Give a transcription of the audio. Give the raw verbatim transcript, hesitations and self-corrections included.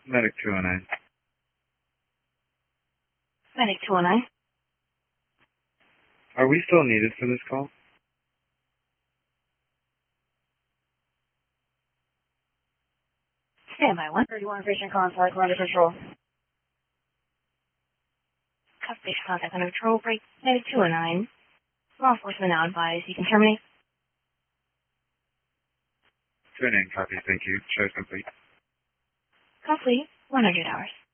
Medic two oh nine. Medic two oh nine. Are we still needed for this call? Standby one thirty-one, patient contact, under control. Cuff patient contact under control, break, Medic two oh nine. Law enforcement now advised you can terminate. Good name, copy, thank you. Show's complete. Complete, one hundred hours.